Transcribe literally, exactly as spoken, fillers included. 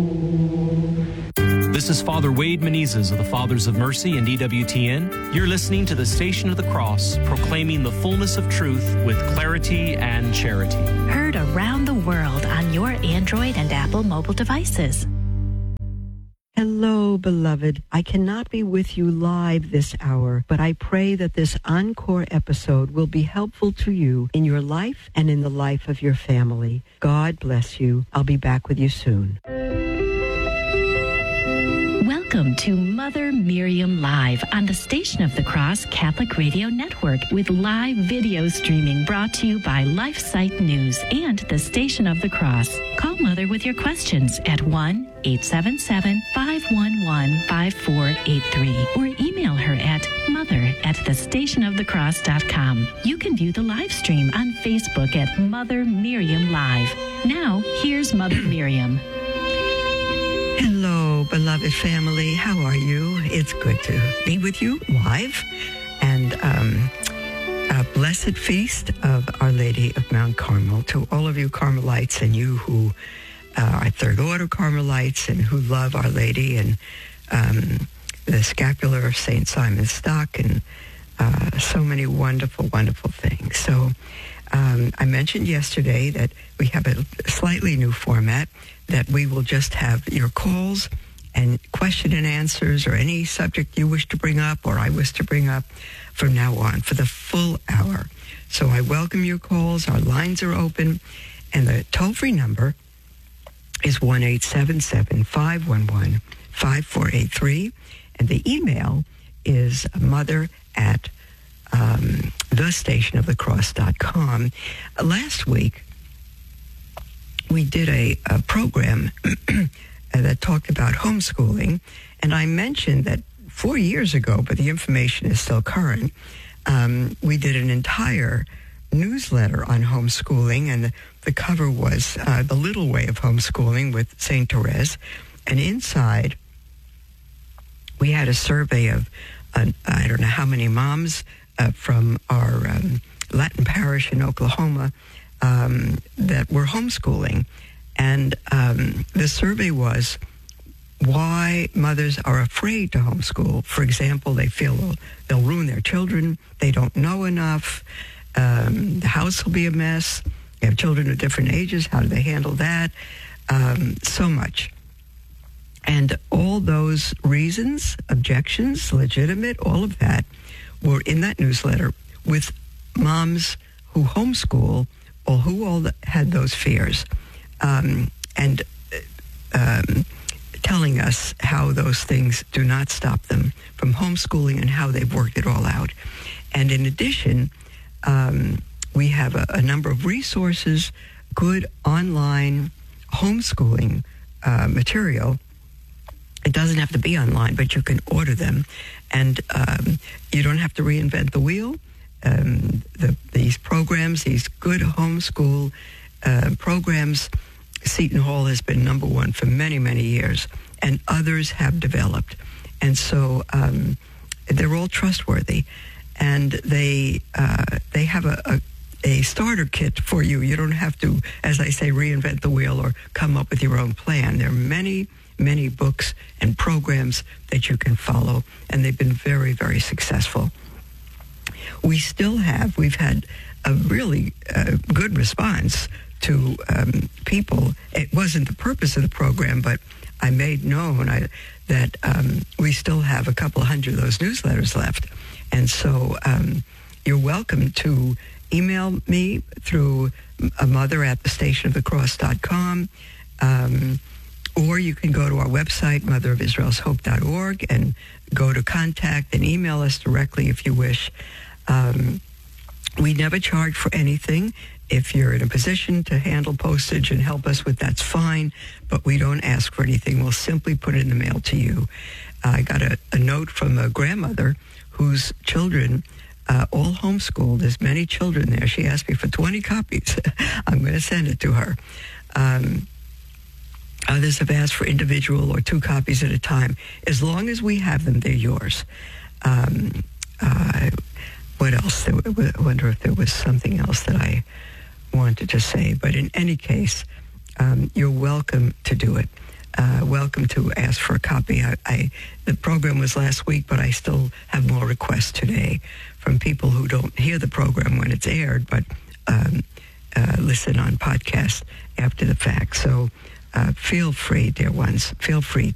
This is Father Wade Menezes of the Fathers of Mercy and E W T N. You're listening to the Station of the Cross, proclaiming the fullness of truth with clarity and charity. Heard around the world on your Android and Apple mobile devices. Hello, beloved. I cannot be with you live this hour, but I pray that this encore episode will be helpful to you in your life and in the life of your family. God bless you. I'll be back with you soon. Welcome to Mother Miriam Live on the Station of the Cross Catholic Radio Network with live video streaming brought to you by LifeSite News and the Station of the Cross. Call Mother with your questions at one eight seven seven, five one one, five four eight three or email her at mother at the station of the cross dot com. You can view the live stream on Facebook at Mother Miriam Live. Now, here's Mother Miriam. Hello, beloved family. How are you? It's good to be with you live. And um, a blessed feast of Our Lady of Mount Carmel to all of you Carmelites and you who uh, are Third Order Carmelites and who love Our Lady and um, the scapular of Saint Simon Stock and uh, so many wonderful, wonderful things. So um, I mentioned yesterday that we have a slightly new format, that we will just have your calls and question and answers or any subject you wish to bring up or I wish to bring up from now on for the full hour. So I welcome your calls. Our lines are open. And the toll-free number is one eight seven seven, five one one, five four eight three. And the email is mother at um, the station of the cross dot com. Uh, last week, we did a, a program that talked about homeschooling, and I mentioned that four years ago, but the information is still current, um, we did an entire newsletter on homeschooling, and the, the cover was uh, The Little Way of Homeschooling with Saint Therese, and inside we had a survey of, uh, I don't know how many moms uh, from our um, Latin parish in Oklahoma Um, that were homeschooling. And um, the survey was why mothers are afraid to homeschool. For example, they feel they'll, they'll ruin their children, they don't know enough, um, the house will be a mess, they have children of different ages, how do they handle that? Um, so much. And all those reasons, objections, legitimate, all of that were in that newsletter with moms who homeschool or who all had those fears, um, and um, telling us how those things do not stop them from homeschooling and how they've worked it all out. And in addition, um, we have a, a number of resources, good online homeschooling uh, material. It doesn't have to be online, but you can order them. And um, you don't have to reinvent the wheel. Um, the, these programs, these good homeschool uh, programs, Seton Hall has been number one for many, many years, and others have developed. And so um, they're all trustworthy, and they uh, they have a, a, a starter kit for you. You don't have to, as I say, reinvent the wheel or come up with your own plan. There are many, many books and programs that you can follow, and they've been very, very successful. We still have, we've had a really uh, good response to um, people. It wasn't the purpose of the program, but I made known I, that um, we still have a couple hundred of those newsletters left. And so um, you're welcome to email me through a mother at the station of the cross dot com, um, or you can go to our website, mother of israel's hope dot org, and go to contact and email us directly if you wish. Um, we never charge for anything. If you're in a position to handle postage and help us with, that's fine, but we don't ask for anything. We'll simply put it in the mail to you. Uh, I got a, a note from a grandmother whose children uh, all homeschooled. There's many children there. She asked me for twenty copies. I'm going to send it to her. Um, others have asked for individual or two copies at a time. As long as we have them, they're yours. Um, uh, what else? I wonder if there was something else that I wanted to say. But in any case, um, you're welcome to do it. uh, welcome to ask for a copy. I, I the program was last week, but I still have more requests today from people who don't hear the program when it's aired, but um, uh, listen on podcast after the fact. So uh, feel free, dear ones, feel free